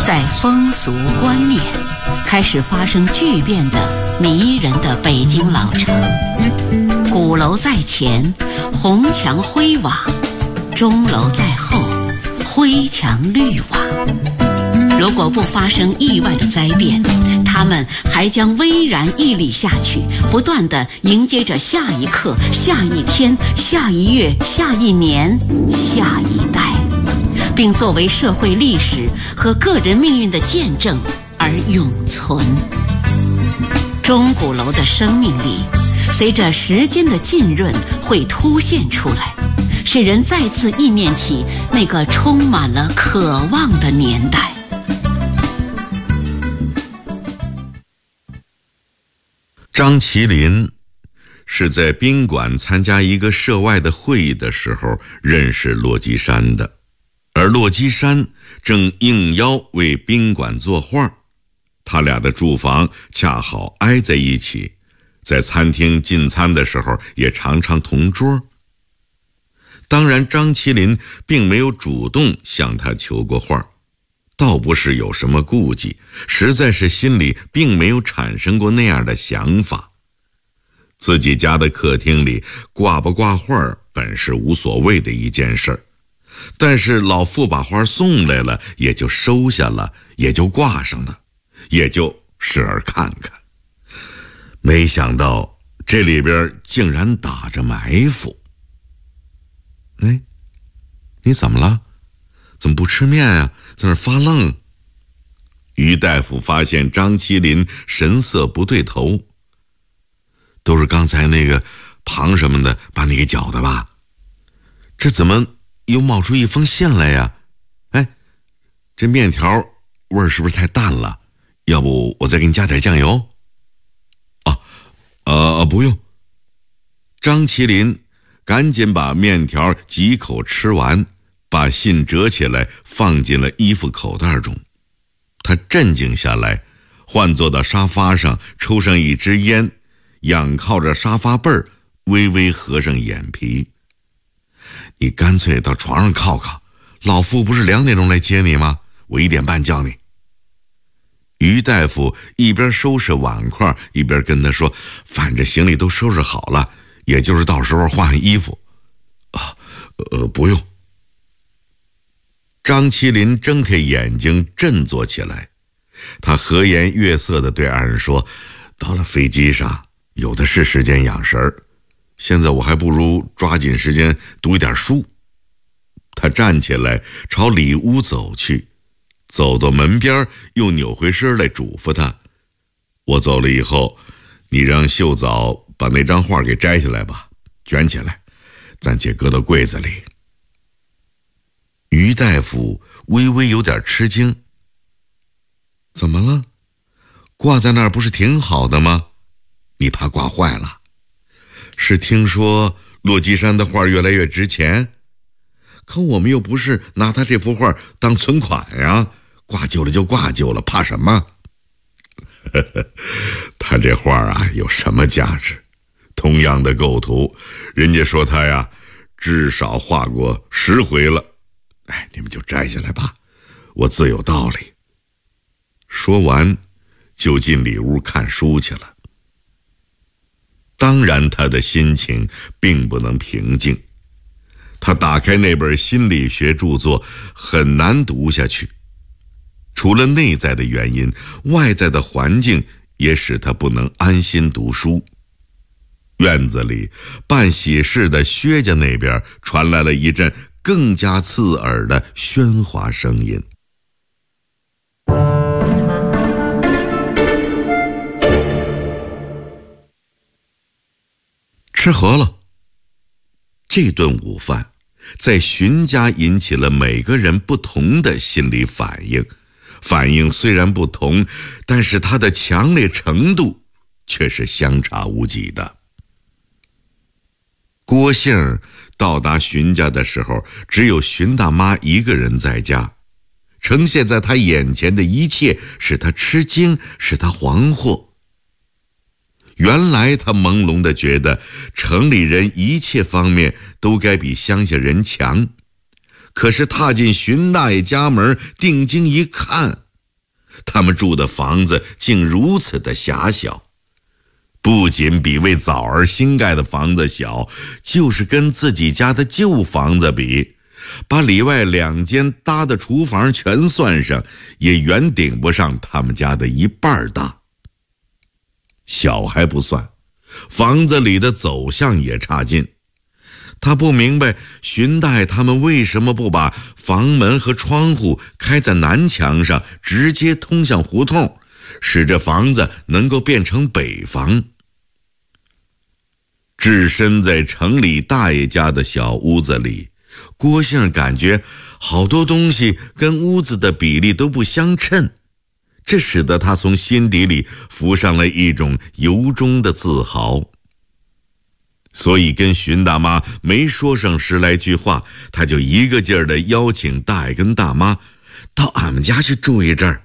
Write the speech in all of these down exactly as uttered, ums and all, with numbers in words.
在风俗观念开始发生巨变的迷人的北京老城，鼓楼在前，红墙灰瓦；钟楼在后，灰墙绿瓦。如果不发生意外的灾变，他们还将巍然屹立下去，不断地迎接着下一刻、下一天、下一月、下一年、下一代，并作为社会历史和个人命运的见证而永存。钟鼓楼的生命力随着时间的浸润会凸现出来，使人再次忆念起那个充满了渴望的年代。 张麒麟是在宾馆参加一个涉外的会议的时候认识骆基山的，而骆基山正应邀为宾馆作画，他俩的住房恰好挨在一起，在餐厅进餐的时候也常常同桌。当然，张麒麟并没有主动向他求过画，倒不是有什么顾忌，实在是心里并没有产生过那样的想法。自己家的客厅里挂不挂画本是无所谓的一件事儿，但是老妇把画送来了，也就收下了，也就挂上了，也就视而看看。没想到这里边竟然打着埋伏。哎，你怎么了？怎么不吃面啊？在那儿发愣。于大夫发现张麒麟神色不对头，都是刚才那个庞什么的把你给搅的吧？这怎么又冒出一封信来呀？哎，这面条味儿是不是太淡了？要不我再给你加点酱油？啊，呃，不用。张麒麟赶紧把面条几口吃完，把信折起来放进了衣服口袋中。他镇静下来，换坐到沙发上，抽上一支烟，仰靠着沙发背儿，微微合上眼皮。你干脆到床上靠靠，老妇不是两点钟来接你吗？我一点半叫你。于大夫一边收拾碗筷，一边跟他说，反正行李都收拾好了，也就是到时候换换衣服。啊，呃，不用。张麒麟睁开眼睛，振作起来，他和颜悦色地对二人说，到了飞机上有的是时间养神儿，现在我还不如抓紧时间读一点书。他站起来朝里屋走去，走到门边又扭回身来嘱咐他，我走了以后，你让秀嫂把那张画给摘下来吧，卷起来，暂且搁到柜子里。于大夫微微有点吃惊，怎么了？挂在那儿不是挺好的吗？你怕挂坏了？是听说骆基山的画越来越值钱？可我们又不是拿他这幅画当存款呀，挂旧了就挂旧了，怕什么？他这画啊有什么价值？同样的构图，人家说他呀至少画过十回了。哎，你们就摘下来吧，我自有道理。说完就进里屋看书去了。当然他的心情并不能平静，他打开那本心理学著作，很难读下去。除了内在的原因，外在的环境也使他不能安心读书。院子里办喜事的薛家那边传来了一阵更加刺耳的喧哗声音。吃合了。这顿午饭在荀家引起了每个人不同的心理反应，反应虽然不同，但是它的强烈程度却是相差无几的。郭杏到达荀家的时候，只有荀大妈一个人在家，呈现在他眼前的一切使他吃惊，使他惶惑。原来他朦胧地觉得城里人一切方面都该比乡下人强，可是踏进荀大爷家门，定睛一看， 他们住的房子竟如此的狭小，不仅比为枣儿新盖的房子小，就是跟自己家的旧房子比，把里外两间搭的厨房全算上，也远顶不上他们家的一半大。小还不算，房子里的走向也差劲。他不明白荀大爷他们为什么不把房门和窗户开在南墙上，直接通向胡同，使这房子能够变成北房。置身在城里大爷家的小屋子里，郭姓感觉好多东西跟屋子的比例都不相称，这使得他从心底里浮上了一种由衷的自豪。所以跟荀大妈没说上十来句话，他就一个劲儿地邀请大爷跟大妈到俺们家去住一阵儿。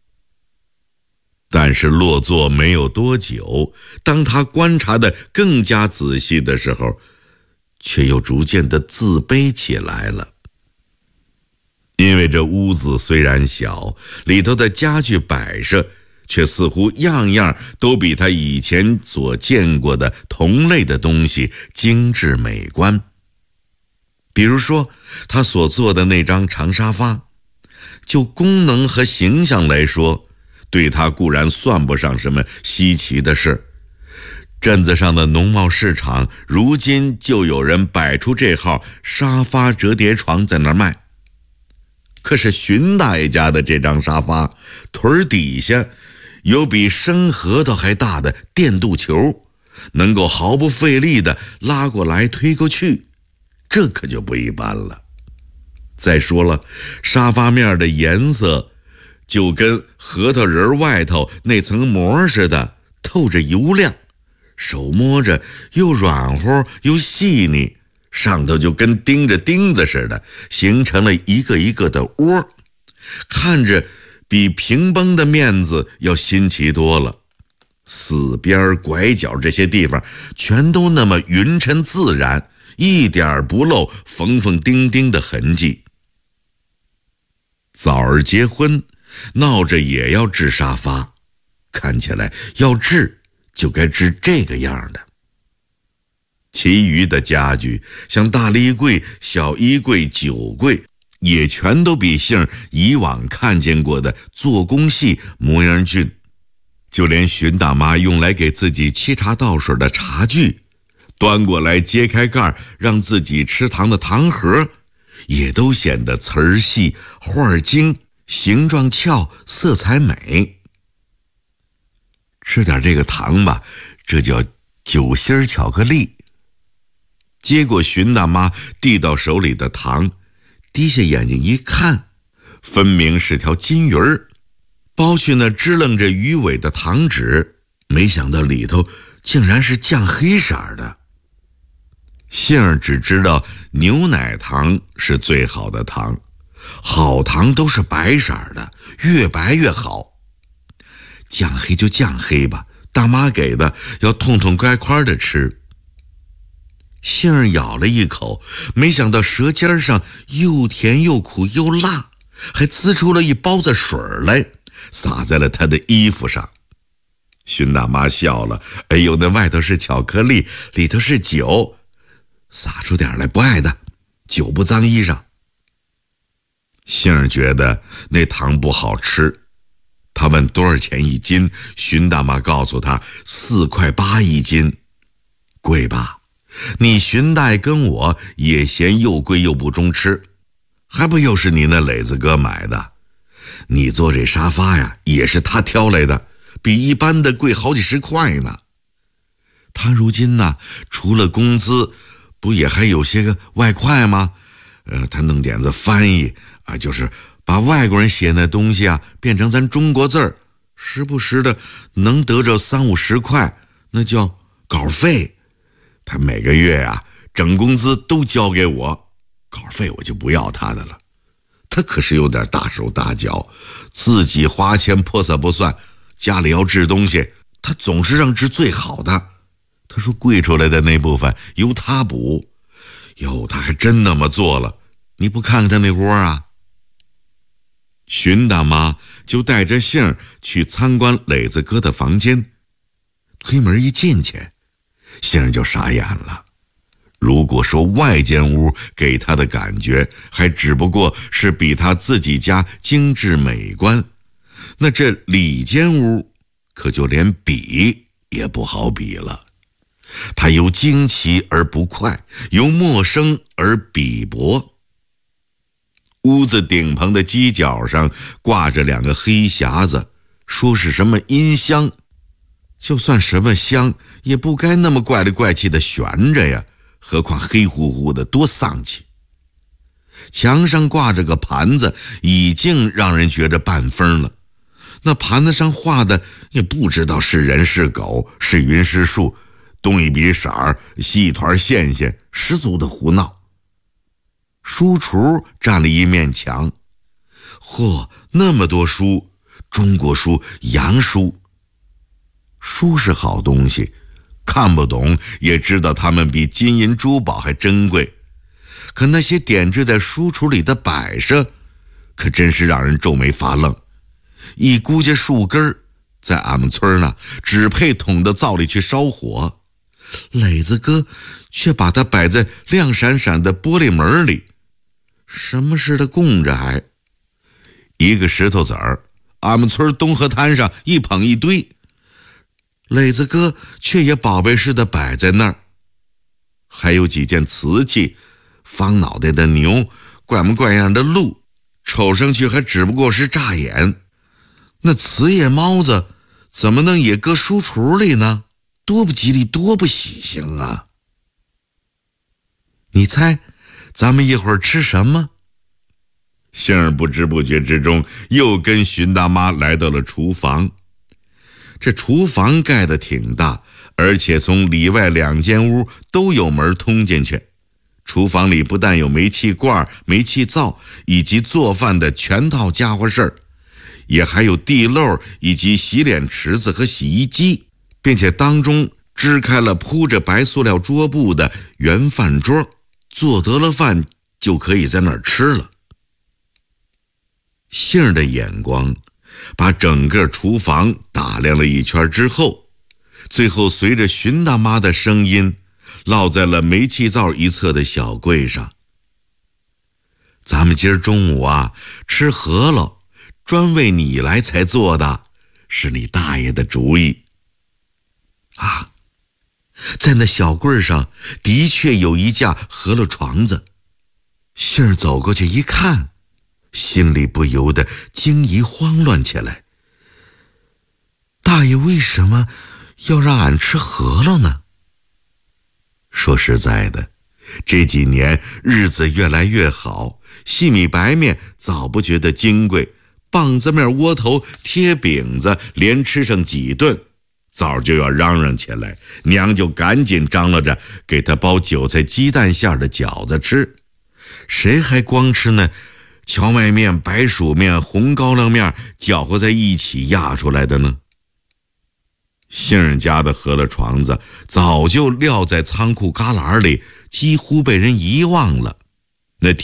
但是落座没有多久，当他观察得更加仔细的时候，却又逐渐地自卑起来了。因为这屋子虽然小，里头的家具摆设却似乎样样都比他以前所见过的同类的东西精致美观。比如说他所坐的那张长沙发，就功能和形象来说，对他固然算不上什么稀奇的事。镇子上的农贸市场如今就有人摆出这号沙发折叠床在那儿卖。可是荀大爷家的这张沙发腿底下有比生核桃还大的电镀球，能够毫不费力地拉过来推过去，这可就不一般了。再说了，沙发面的颜色就跟核桃仁外头那层膜似的，透着油亮，手摸着又软乎又细腻，上头就跟钉着钉子似的，形成了一个一个的窝，看着比平绷的面子要新奇多了。四边拐角这些地方全都那么匀称自然，一点不露缝缝钉钉的痕迹。枣儿结婚闹着也要置沙发，看起来要置就该置这个样的。其余的家具，像大立柜、小衣柜、酒柜，也全都比杏以往看见过的做工细模样俊。就连荀大妈用来给自己沏茶倒水的茶具，端过来揭开盖让自己吃糖的糖盒，也都显得词儿细、画精、形状俏、色彩美。吃点这个糖吧，这叫酒心巧克力。接过荀大妈递到手里的糖，低下眼睛一看，分明是条金鱼儿，剥去那支棱着鱼尾的糖纸，没想到里头竟然是酱黑色的。杏儿只知道牛奶糖是最好的糖，好糖都是白色的，越白越好。酱黑就酱黑吧，大妈给的，要痛痛快快的吃。杏儿咬了一口，没想到舌尖上又甜又苦又辣，还滋出了一包子水来，洒在了他的衣服上。荀大妈笑了，哎呦，那外头是巧克力，里头是酒，洒出点来不碍的，酒不脏衣裳。杏儿觉得那糖不好吃，他问多少钱一斤，荀大妈告诉他四块八一斤。贵吧？你荀大爷跟我也嫌又贵又不中吃，还不又是你那磊子哥买的？你坐这沙发呀，也是他挑来的，比一般的贵好几十块呢。他如今呢，除了工资，不也还有些个外快吗？呃，他弄点子翻译啊，就是把外国人写那东西啊，变成咱中国字儿，时不时的能得着三五十块，那叫稿费。他每个月啊，整工资都交给我，稿费我就不要他的了。他可是有点大手大脚，自己花钱泼洒不算，家里要置东西，他总是让置最好的。他说贵出来的那部分由他补。哟，他还真那么做了，你不看看他那窝啊？ 荀大妈就带着杏儿去参观磊子哥的房间。推门一进去，杏儿就傻眼了。如果说外间屋给他的感觉还只不过是比他自己家精致美观，那这里间屋可就连比也不好比了。它由惊奇而不快，由陌生而鄙薄。屋子顶棚的犄角上挂着两个黑匣子，说是什么音箱。就算什么香，也不该那么怪里怪气的悬着呀，何况黑乎乎的，多丧气。墙上挂着个盘子，已经让人觉着半疯了。那盘子上画的也不知道是人是狗，是云是树，东一笔色儿，西一团线线，十足的胡闹。书橱占了一面墙，嚯，那么多书，中国书、洋书。书是好东西，看不懂也知道它们比金银珠宝还珍贵，可那些点缀在书橱里的摆设，可真是让人皱眉发愣。一估计树根在俺们村呢，只配捅到灶里去烧火，磊子哥却把它摆在亮闪闪的玻璃门里，什么似的供着还。一个石头子儿，俺们村东河滩上一捧一堆，磊子哥却也宝贝似的摆在那儿。还有几件瓷器，方脑袋的牛，怪模怪样的鹿，瞅上去还只不过是乍眼。那瓷叶猫子怎么能也搁书橱里呢？多不吉利，多不喜庆啊！你猜咱们一会儿吃什么？杏儿不知不觉之中又跟荀大妈来到了厨房。这厨房盖得挺大，而且从里外两间屋都有门通进去。厨房里不但有煤气罐、煤气灶以及做饭的全套家伙事儿，也还有地漏以及洗脸池子和洗衣机，并且当中支开了铺着白塑料桌布的圆饭桌，做得了饭就可以在那儿吃了。杏儿的眼光把整个厨房打量了一圈之后，最后随着荀大妈的声音落在了煤气灶一侧的小柜上。咱们今儿中午啊吃饸饹，专为你来才做的，是你大爷的主意啊！在那小柜上的确有一架饸饹床子。杏儿走过去一看，心里不由得惊疑慌乱起来。大爷为什么要让俺吃饸饹呢？说实在的，这几年日子越来越好，细米白面早不觉得金贵，棒子面窝头贴饼子连吃上几顿，早就要嚷嚷起来，娘就赶紧张罗着给他包韭菜鸡蛋馅的饺子吃。谁还光吃呢荞麦面、白薯面、红高粱面搅和在一起压出来的呢？杏儿家的饸饹床子早就撂在仓库旮旯里，几乎被人遗忘了。